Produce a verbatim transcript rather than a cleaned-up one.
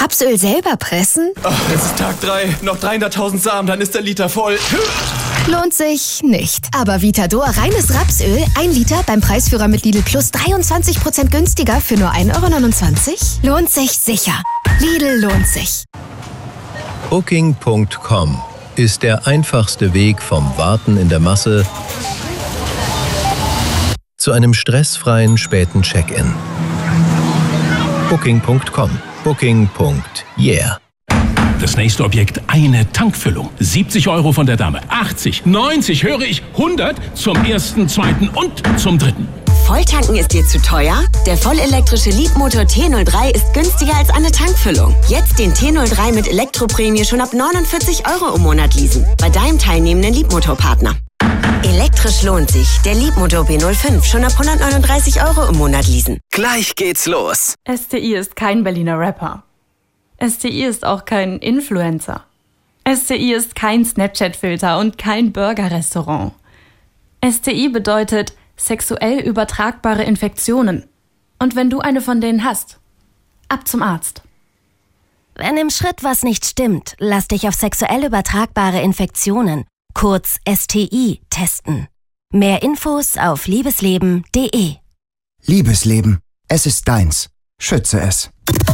Rapsöl selber pressen? Ach, es ist Tag drei. Noch dreihunderttausend Samen, dann ist der Liter voll. Lohnt sich nicht. Aber Vitador reines Rapsöl, ein Liter beim Preisführer mit Lidl Plus dreiundzwanzig Prozent günstiger für nur ein Euro neunundzwanzig? Lohnt sich sicher. Lidl lohnt sich. Booking Punkt com ist der einfachste Weg vom Warten in der Masse zu einem stressfreien späten Check-in. Booking Punkt com. Booking. Yeah. Das nächste Objekt, eine Tankfüllung. siebzig Euro von der Dame, achtzig, neunzig, höre ich, hundert zum ersten, zweiten und zum dritten. Volltanken ist dir zu teuer? Der vollelektrische Leapmotor T null drei ist günstiger als eine Tankfüllung. Jetzt den T null drei mit Elektroprämie schon ab neunundvierzig Euro im Monat leasen. Bei deinem teilnehmenden Leapmotor-Partner. Elektrisch lohnt sich. Der Leapmotor B null fünf schon ab hundertneununddreißig Euro im Monat leasen. Gleich geht's los. S T I ist kein Berliner Rapper. S T I ist auch kein Influencer. S T I ist kein Snapchat-Filter und kein Burger-Restaurant. S T I bedeutet sexuell übertragbare Infektionen. Und wenn du eine von denen hast, ab zum Arzt. Wenn im Schritt was nicht stimmt, lass dich auf sexuell übertragbare Infektionen, kurz S T I, testen. Mehr Infos auf liebesleben punkt de. Liebesleben, es ist deins. Schütze es.